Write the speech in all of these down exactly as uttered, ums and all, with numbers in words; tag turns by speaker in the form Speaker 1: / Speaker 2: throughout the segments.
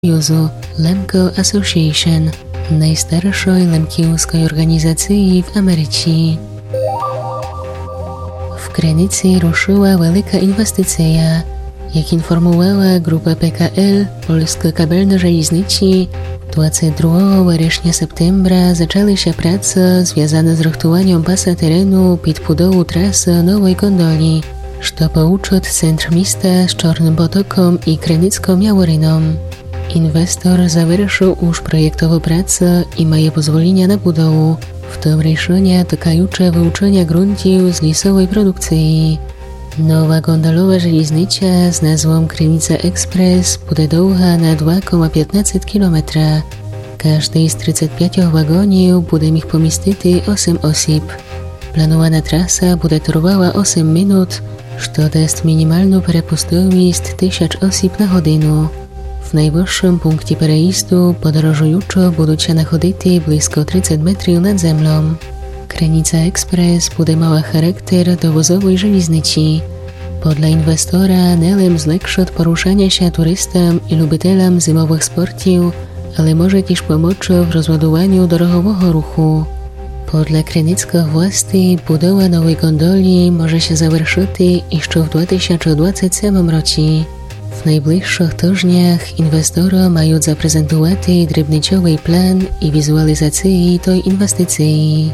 Speaker 1: Союзу Lemco Association, najstarszej lemkівської організації в Америці. W Krynicy ruszyła wielka inwestycja. Jak informowała grupa P K L, Polska Kabelna Żeliznici, dwudziestego drugiego września septembra zaczęły się prace związane z rachtowaniem pasa terenu pod budową trasy nowej gondoli, co połączy centrum miasta z Czarnym Potokiem i Krynicką Jaworyną. Inwestor zaвершил już projektowe prace i ma pozwolenia na budowę, w tym решение dotykające wyłączenia gruntów z lesowej produkcji. Nowa gondolowa żeliznicza z nazwą Krynica Express będzie długa na dwa przecinek piętnaście kilometra. Każdy z trzydziestu pięciu wagonów będzie mógł pomieścić osiem osób. Planowana trasa będzie trwała osiem minut, co jest minimalną przepustowość tysiąc osób na godzinę. W najwyższym punkcie przejazdu podróżujący będą się nachodzić blisko trzydzieści metrów nad ziemią. Krynica Express będzie miała charakter dowozowej żeliznicy. Podle inwestora Nelem zlepszy poruszania się turystom i lubitelom zimowych sportów, ale może też pomóc w rozładowaniu drogowego ruchu. Podle krynickich władzy budowa nowej gondoli może się zaвершить jeszcze w dwa tysiące dwudziestym siódmym roku. W najbliższych tygodniach inwestorzy mają zaprezentować drobnicowy plan i wizualizację tej inwestycji.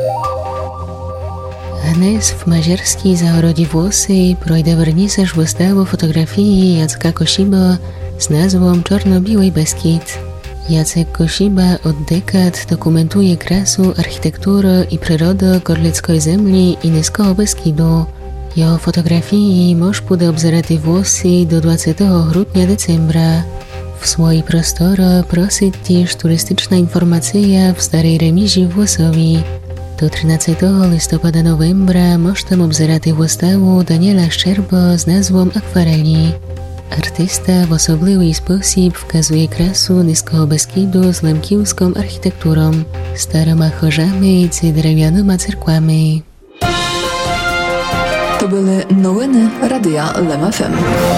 Speaker 1: Dnes w mađarskiej zagrodzie Włosy projde wernisaż wystawy fotografii Jacka Kosiba z nazwą Czarno-Biały Beskid. Jacek Kosiba od dekad dokumentuje krasę, architekturę i przyrodę Korleckiej Ziemi i Niskiego Beskidu. Jeho fotografii można będzie obzerać Włosy do dwudziestego grudnia decembra. W swojej prostorze prosi też turystyczna informacja w starej remizie Włosowi. Do trzynastego listopada novembra można obzerać wystawę Daniela Szczerbo z nazwą Akwareli. Artysta w osobliwy sposób wskazuje krasę Niskiego Beskidu z lemkівськą architekturą, starymi chorzami i drewnianymi cerkłami.
Speaker 2: To były nowiny Radia Lem F M.